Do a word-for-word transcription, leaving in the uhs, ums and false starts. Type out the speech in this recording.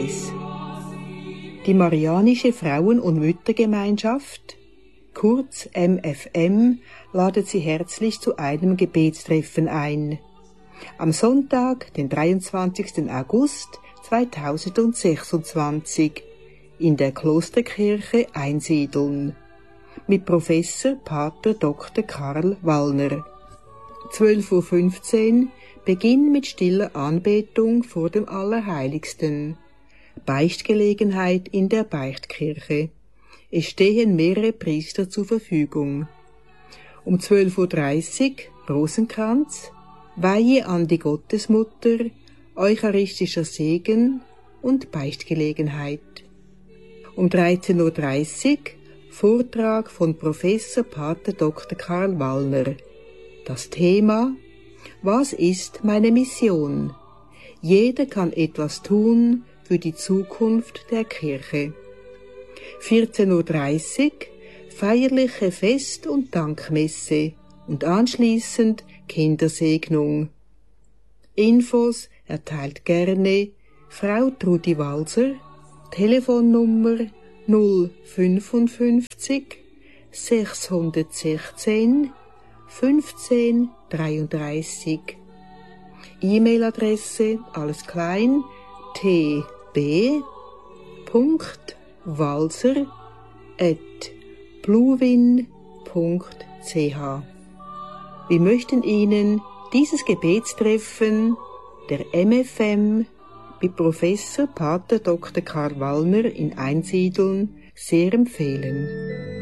Kreis. Die Marianische Frauen- und Müttergemeinschaft, kurz M F M, ladet Sie herzlich zu einem Gebetstreffen ein. Am Sonntag, den dreiundzwanzigsten August zweitausendsechsundzwanzig, in der Klosterkirche Einsiedeln, mit Professor Pater Doktor Karl Wallner. zwölf Uhr fünfzehn, Beginn mit stiller Anbetung vor dem Allerheiligsten. Beichtgelegenheit in der Beichtkirche. Es stehen mehrere Priester zur Verfügung. Um zwölf Uhr dreißig, Rosenkranz, Weihe an die Gottesmutter, eucharistischer Segen und Beichtgelegenheit. Um dreizehn Uhr dreißig, Vortrag von Professor Pater Doktor Karl Wallner. Das Thema: Was ist meine Mission? Jeder kann etwas tun für die Zukunft der Kirche. vierzehn Uhr dreißig, feierliche Fest- und Dankmesse und anschließend Kindersegnung. Infos erteilt gerne Frau Trudi Walser, Telefonnummer null fünfundfünfzig sechshundertsechzehn fünfzehn dreiunddreißig. E-Mail-Adresse alles klein t b punkt walser at bluewin punkt c h. Wir möchten Ihnen dieses Gebetstreffen der M F M mit Professor Pater Doktor Karl Wallner in Einsiedeln sehr empfehlen.